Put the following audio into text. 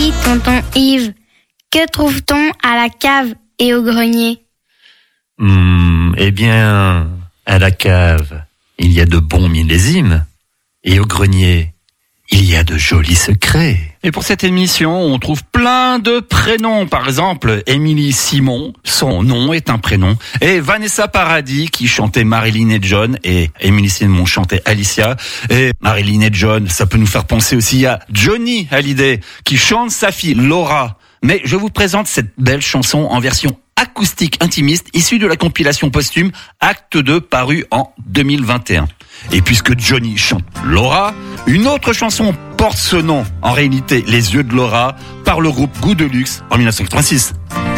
Oui, tonton Yves. Que trouve-t-on à la cave et au grenier ? Eh bien, à la cave, il y a de bons millésimes. Et au grenier, il y a de jolis secrets. Et pour cette émission, on trouve plein de prénoms. Par exemple, Émilie Simon, son nom est un prénom. Et Vanessa Paradis, qui chantait Marilyn et John. Et Émilie Simon chantait Alicia. Et Marilyn et John, ça peut nous faire penser aussi à Johnny Hallyday, qui chante sa fille Laura. Mais je vous présente cette belle chanson en version acoustique intimiste, issue de la compilation posthume Acte 2, paru en 2021. Et puisque Johnny chante Laura, une autre chanson porte ce nom, en réalité Les yeux de Laura, par le groupe Goût de Luxe en 1986.